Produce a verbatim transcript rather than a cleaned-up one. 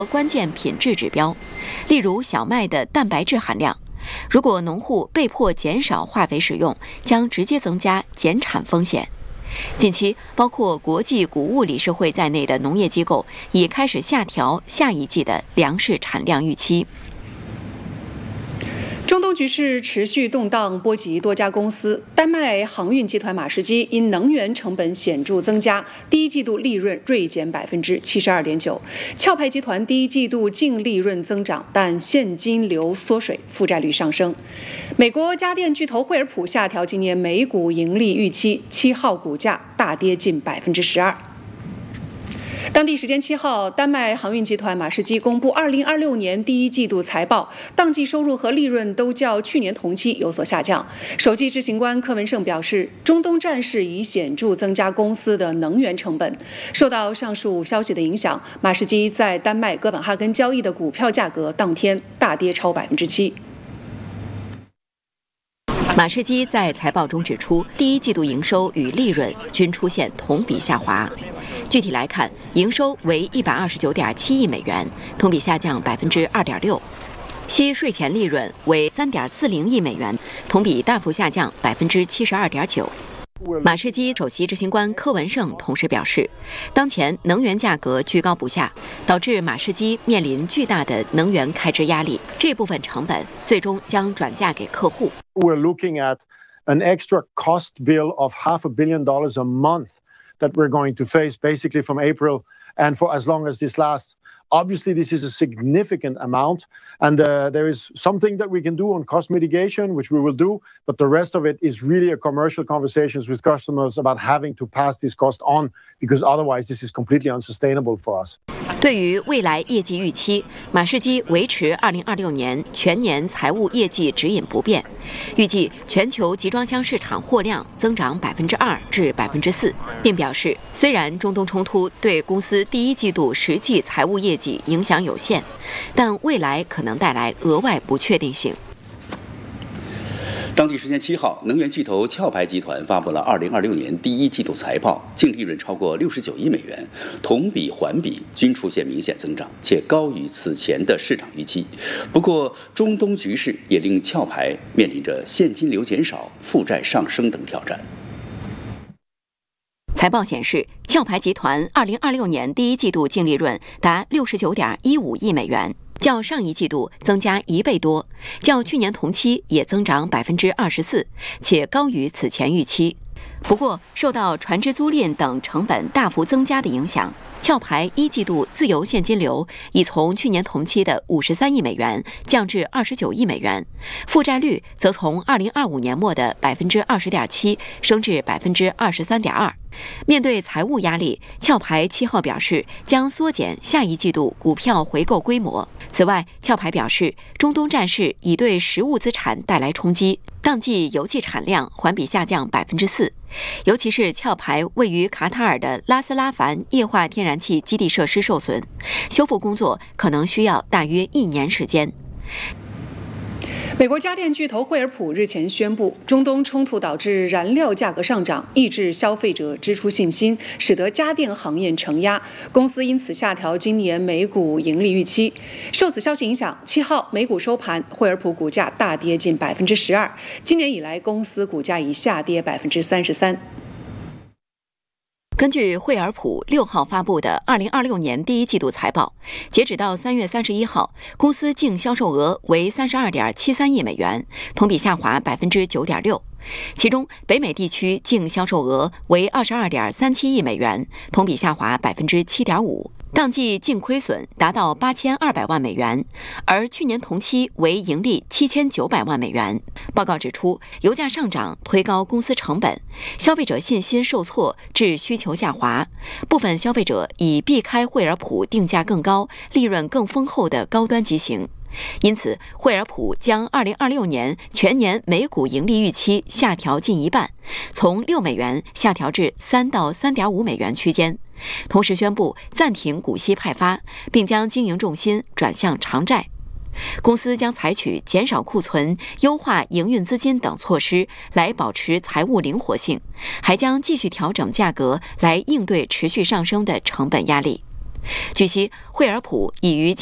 关键品质指标，例如小麦的蛋白质含量。如果农户被迫减少化肥使用，将直接增加减产风险。近期，包括国际谷物理事会在内的农业机构已开始下调下一季的粮食产量预期。 中东局势持续动荡，波及多家公司。丹麦航运集团马士基因能源成本显著增加，第一季度利润锐减百分之七十二点九。壳牌集团第一季度净利润增长，但现金流缩水，负债率上升。美国家电巨头惠而浦下调今年每股盈利预期，七号股价大跌近百分之十二。当地时间七号，丹麦航运集团马士基公布二零二六年第一季度财报，当季收入和利润都较去年同期有所下降。首席执行官柯文胜表示，中东战事已显著增加公司的能源成本。受到上述消息的影响，马士基在丹麦哥本哈根交易的股票价格当天大跌超百分之七。 马士基在财报中指出，第一季度营收与利润均出现同比下滑。具体来看，营收为一百二十九点七亿美元，同比下降百分之二点六；息税前利润为三点四零亿美元，同比大幅下降百分之七十二点九。马士基首席执行官柯文胜同时表示，当前能源价格居高不下，导致马士基面临巨大的能源开支压力，这部分成本最终将转嫁给客户。 We're looking at an extra cost bill of half a billion dollars a month that we're going to face basically from April and for as long as this lasts. Obviously, this is a significant amount, and uh, there is something that we can do on cost mitigation, which we will do, but the rest of it is really a commercial conversations with customers about having to pass this cost on, because otherwise this is completely unsustainable for us. 对于未来业绩预期，马士基维持二零二六年全年财务业绩指引不变，预计全球集装箱市场货量增长百分之二至百分之四，并表示，虽然中东冲突对公司第一季度实际财务业绩影响有限，但未来可能带来额外不确定性。 当地时间七号，能源巨头壳牌集团发布了二零二六年第一季度财报，净利润超过六十九亿美元，同比环比均出现明显增长，且高于此前的市场预期。不过，中东局势也令壳牌面临着现金流减少、负债上升等挑战。 财报显示，壳牌集团二零二六年第一季度净利润达六十九点一五亿美元。较上一季度增加一倍多，较去年同期也增长百分之二十四，且高于此前预期。不过，受到船只租赁等成本大幅增加的影响，壳牌一季度自由现金流已从去年同期的五十三亿美元降至二十九亿美元，负债率则从二零二五年末的百分之二十点七升至百分之二十三点二。面对财务压力，壳牌七号表示将缩减下一季度股票回购规模。此外，壳牌表示，中东战事已对实物资产带来冲击，当季油气产量环比下降百分之四，尤其是壳牌位于卡塔尔的拉斯拉凡液化天然气基地设施受损，修复工作可能需要大约一年时间。 美国家电巨头惠而浦日前宣布，中东冲突导致燃料价格上涨，抑制消费者支出信心，使得家电行业承压。公司因此下调今年每股盈利预期。受此消息影响，七号美股收盘，惠而浦股价大跌近百分之十二。今年以来，公司股价已下跌百分之三十三。 根据惠而浦六号发布的二零二六年第一季度财报，截止到三月三十一号，公司净销售额为三十二点七三亿美元，同比下滑百分之九点六。其中，北美地区净销售额为二十二点三七亿美元，同比下滑百分之七点五。当季净亏损达到八千二百万美元，而去年同期为盈利七千九百万美元。报告指出，油价上涨推高公司成本，消费者信心受挫致需求下滑，部分消费者已避开惠而浦定价更高、利润更丰厚的高端机型。因此，惠而浦将二零二六年全年每股盈利预期下调近一半，从六美元下调至三到三点五美元区间。同时宣布暂停股息派发，并将经营重心转向偿债。公司将采取减少库存、优化营运资金等措施来保持财务灵活性，还将继续调整价格来应对持续上升的成本压力。 据悉，惠而浦已于